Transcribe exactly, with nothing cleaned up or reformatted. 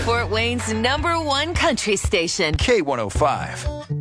Fort Wayne's number one country station. K one oh five.